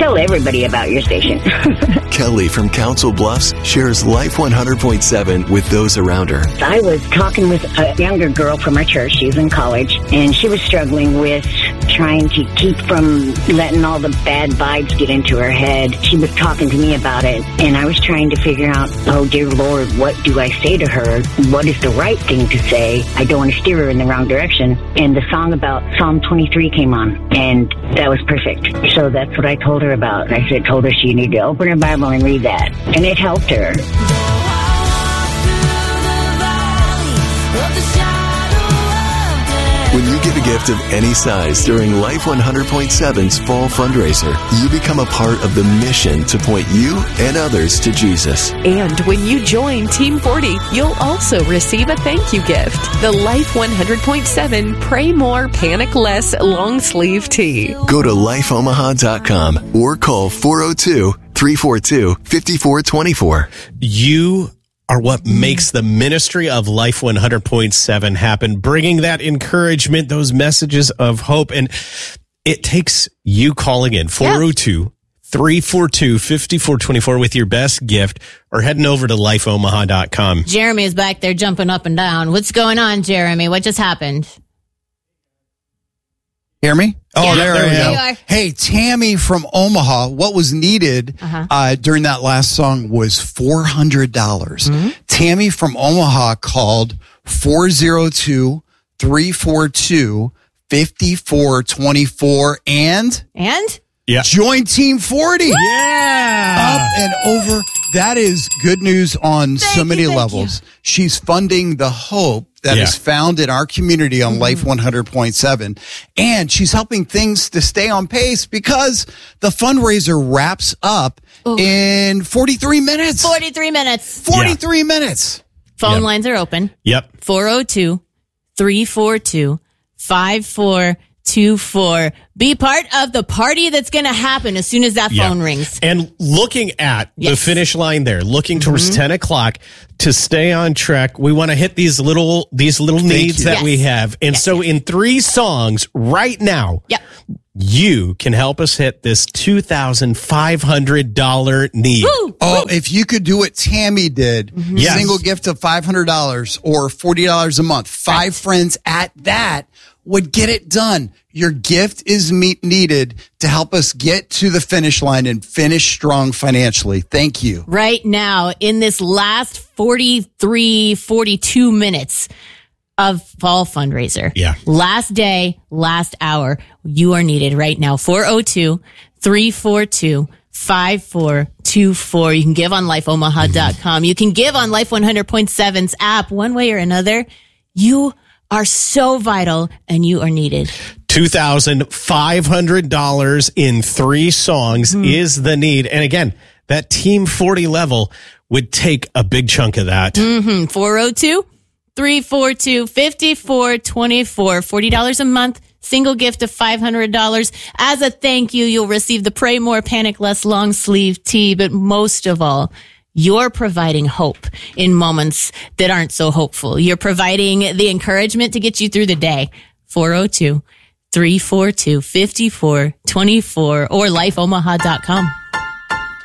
Tell everybody about your station. Kelly from Council Bluffs shares Life 100.7 with those around her. I was talking with a younger girl from our church. She's in college, and she was struggling with trying to keep from letting all the bad vibes get into her head. She was talking to me about it, and I was trying to figure out, oh, dear Lord, what do I say to her? What is the right thing to say? I don't want to steer her in the wrong direction. And the song about Psalm 23 came on, and that was perfect. So that's what I told her about. I told her she needed to open her Bible and read that, and it helped her. When you give a gift of any size during Life 100.7's Fall Fundraiser, you become a part of the mission to point you and others to Jesus. And when you join Team 40, you'll also receive a thank you gift. The Life 100.7 Pray More, Panic Less long sleeve tee. Go to lifeomaha.com or call 402-342-5424. You are what makes the ministry of Life 100.7 happen, bringing that encouragement, those messages of hope. And it takes you calling in 402-342-5424 with your best gift, or heading over to lifeomaha.com. Jeremy is back there jumping up and down. What's going on, Jeremy? What just happened? Hear me? Oh, Yeah, there there we you go. are. Hey, Tammy from Omaha, what was needed during that last song was $400. Mm-hmm. Tammy from Omaha called 402-342-5424 and Yeah. join Team 40. Yeah. Up and over. That is good news on so many levels. She's funding the hope that is found in our community on Life 100.7. And she's helping things to stay on pace because the fundraiser wraps up in 43 minutes. 43 minutes. 43 minutes. Phone lines are open. Yep. 402-342-5424. Be part of the party that's going to happen as soon as that phone rings. And looking at the finish line there, looking towards 10 o'clock to stay on track, we want to hit these little needs that we have. And so in 3 songs right now, you can help us hit this $2,500 need. Woo! Oh, if you could do what Tammy did, single gift of $500 or $40 a month, 5 friends at that would get it done. Your gift is needed to help us get to the finish line and finish strong financially. Thank you. Right now, in this last 43, 42 minutes of fall fundraiser. Yeah. Last day, last hour, you are needed right now. 402-342-5424. You can give on lifeomaha.com. You can give on Life 100.7's app. One way or another, you are so vital and you are needed. $2,500 in 3 songs is the need. And again, that Team 40 level would take a big chunk of that. 402-342-5424. $40 a month. Single gift of $500. As a thank you, you'll receive the Pray More, Panic Less long sleeve tee. But most of all, you're providing hope in moments that aren't so hopeful. You're providing the encouragement to get you through the day. 402-342-5424 or lifeomaha.com.